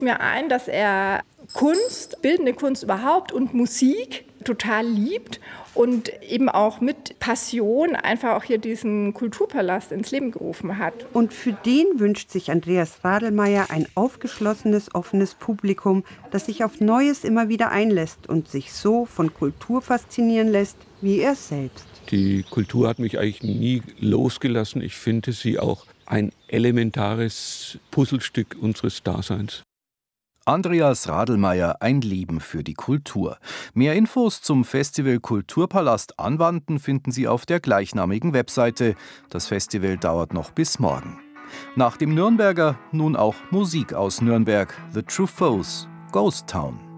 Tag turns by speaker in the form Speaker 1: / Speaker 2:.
Speaker 1: Mir ein, dass er Kunst, bildende Kunst überhaupt und Musik total liebt und eben auch mit Passion einfach auch hier diesen Kulturpalast ins Leben gerufen hat.
Speaker 2: Und für den wünscht sich Andreas Radlmayr ein aufgeschlossenes, offenes Publikum, das sich auf Neues immer wieder einlässt und sich so von Kultur faszinieren lässt, wie er selbst.
Speaker 3: Die Kultur hat mich eigentlich nie losgelassen. Ich finde sie auch ein elementares Puzzlestück unseres Daseins.
Speaker 4: Andreas Radlmayr, ein Leben für die Kultur. Mehr Infos zum Festival Kulturpalast Anwanden finden Sie auf der gleichnamigen Webseite. Das Festival dauert noch bis morgen. Nach dem Nürnberger nun auch Musik aus Nürnberg. The True Foes, Ghost Town.